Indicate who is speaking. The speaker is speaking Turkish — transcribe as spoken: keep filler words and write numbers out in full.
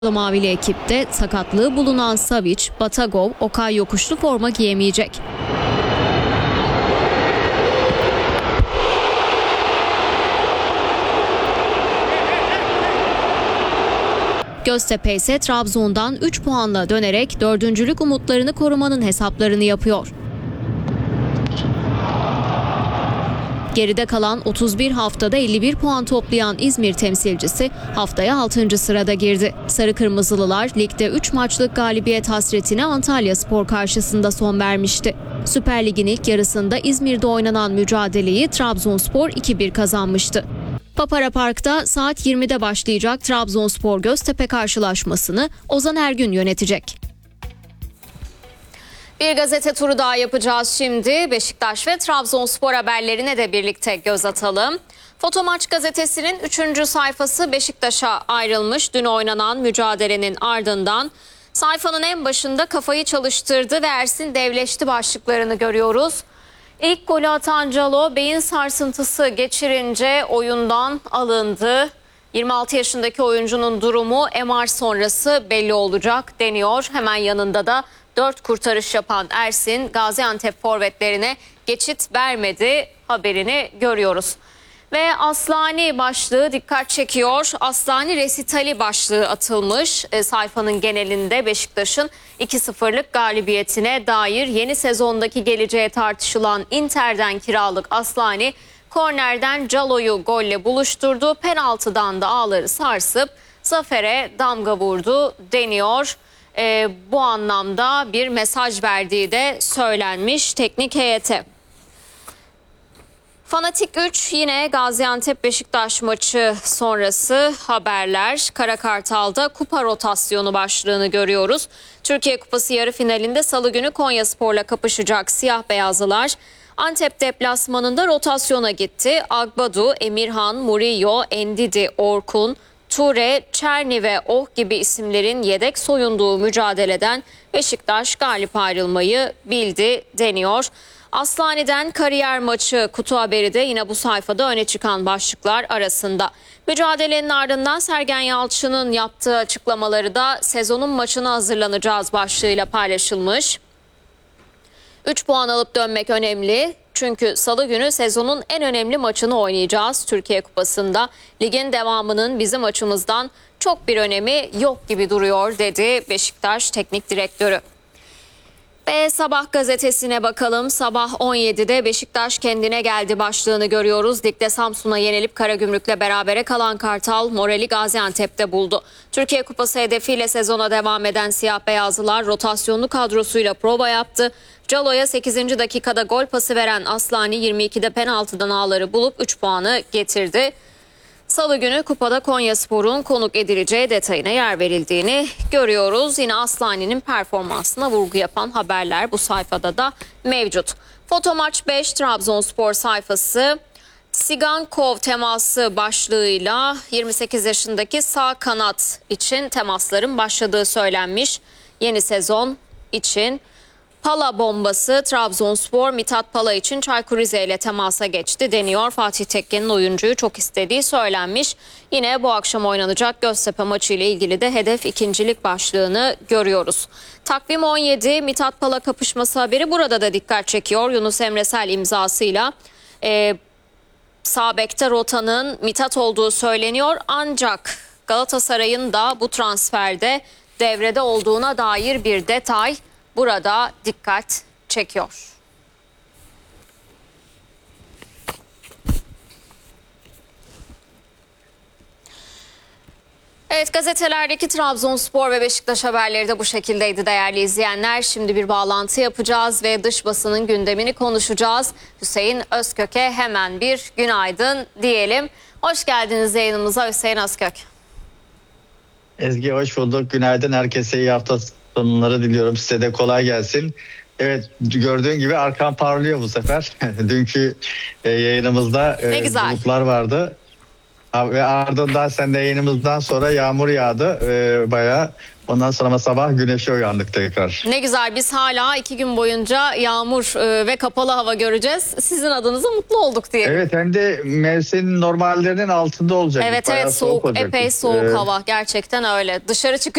Speaker 1: Mavili ekipte sakatlığı bulunan Savic, Batagov, Okay yokuşlu forma giyemeyecek. Göztepe ise Trabzon'dan üç puanla dönerek dördüncülük umutlarını korumanın hesaplarını yapıyor. Geride kalan otuz bir haftada elli bir puan toplayan İzmir temsilcisi haftaya altıncı sırada girdi. Sarı Kırmızılılar ligde üç maçlık galibiyet hasretine Antalyaspor karşısında son vermişti. Süper Lig'in ilk yarısında İzmir'de oynanan mücadeleyi Trabzonspor iki bir kazanmıştı. Papara Park'ta saat yirmide başlayacak Trabzonspor Göztepe karşılaşmasını Ozan Ergün yönetecek. Bir gazete turu daha yapacağız şimdi. Beşiktaş ve Trabzonspor haberlerine de birlikte göz atalım. Fotomaç gazetesinin üçüncü sayfası Beşiktaş'a ayrılmış. Dün oynanan mücadelenin ardından sayfanın en başında kafayı çalıştırdı ve Ersin devleşti başlıklarını görüyoruz. İlk golü atan Calo beyin sarsıntısı geçirince oyundan alındı. yirmi altı yaşındaki oyuncunun durumu M R sonrası belli olacak deniyor. Hemen yanında da dört kurtarış yapan Ersin Gaziantep forvetlerine geçit vermedi haberini görüyoruz. Ve Aslani başlığı dikkat çekiyor. Aslani resitali başlığı atılmış e, sayfanın genelinde Beşiktaş'ın iki sıfırlık galibiyetine dair yeni sezondaki geleceğe tartışılan Inter'den kiralık Aslani kornerden Calo'yu golle buluşturdu. Penaltıdan da ağları sarsıp zafere damga vurdu deniyor. Ee, bu anlamda bir mesaj verdiği de söylenmiş teknik heyete. Fanatik üç yine Gaziantep Beşiktaş maçı sonrası haberler. Kara Kartal'da kupa rotasyonu başlığını görüyoruz. Türkiye Kupası yarı finalinde Salı günü Konyaspor'la kapışacak siyah beyazlılar Antep deplasmanında rotasyona gitti. Agbadu, Emirhan, Murillo, Endidi, Orkun, Ture, Çerni ve Oh gibi isimlerin yedek soyunduğu mücadeleden Beşiktaş galip ayrılmayı bildi deniyor. Aslani'den kariyer maçı kutu haberi de yine bu sayfada öne çıkan başlıklar arasında. Mücadelenin ardından Sergen Yalçın'ın yaptığı açıklamaları da sezonun maçına hazırlanacağız başlığıyla paylaşılmış. üç puan alıp dönmek önemli. Çünkü Salı günü sezonun en önemli maçını oynayacağız Türkiye Kupası'nda. Ligin devamının bizim açımızdan çok bir önemi yok gibi duruyor dedi Beşiktaş Teknik Direktörü. Ve Sabah gazetesine bakalım. Sabah on yedide Beşiktaş kendine geldi başlığını görüyoruz. Ligde Samsun'a yenilip Karagümrük'le berabere kalan Kartal morali Gaziantep'te buldu. Türkiye Kupası hedefiyle sezona devam eden siyah beyazlılar rotasyonlu kadrosuyla prova yaptı. Calo'ya sekizinci dakikada gol pası veren Aslani yirmi ikide penaltıdan ağları bulup üç puanı getirdi. Salı günü kupada Konyaspor'un konuk edileceği detayına yer verildiğini görüyoruz. Yine Aslani'nin performansına vurgu yapan haberler bu sayfada da mevcut. Fotomaç beş Trabzonspor sayfası Sigankov teması başlığıyla yirmi sekiz yaşındaki sağ kanat için temasların başladığı söylenmiş. Yeni sezon için Pala bombası Trabzonspor Mithat Pala için Çaykur Rize ile temasa geçti deniyor. Fatih Tekke'nin oyuncuyu çok istediği söylenmiş. Yine bu akşam oynanacak Göztepe maçı ile ilgili de hedef ikincilik başlığını görüyoruz. Takvim on yedi Mithat Pala kapışması haberi burada da dikkat çekiyor. Yunus Emresel imzasıyla e, sağ bekte rotanın Mithat olduğu söyleniyor. Ancak Galatasaray'ın da bu transferde devrede olduğuna dair bir detay burada dikkat çekiyor. Evet, gazetelerdeki Trabzonspor ve Beşiktaş haberleri de bu şekildeydi değerli izleyenler. Şimdi bir bağlantı yapacağız ve dış basının gündemini konuşacağız. Hüseyin Özkök'e hemen bir günaydın diyelim. Hoş geldiniz yayınımıza Hüseyin Özkök.
Speaker 2: Ezgi hoş bulduk. Günaydın. Herkese iyi hafta sonları diliyorum. Size de kolay gelsin. Evet, gördüğün gibi arkam parlıyor bu sefer. Dünkü yayınımızda bulutlar vardı. Ve ardından sen de yayınımızdan sonra yağmur yağdı e, bayağı. Ondan sonra sabah güneşe uyandık tekrar.
Speaker 1: Ne güzel, biz hala iki gün boyunca yağmur e, ve kapalı hava göreceğiz. Sizin adınıza mutlu olduk diye.
Speaker 2: Evet, hem de mevsim normallerinin altında olacak.
Speaker 1: Evet
Speaker 2: Bayağı
Speaker 1: evet soğuk,
Speaker 2: olacak.
Speaker 1: epey soğuk
Speaker 2: Ee,
Speaker 1: hava, gerçekten öyle. Dışarı çıkacak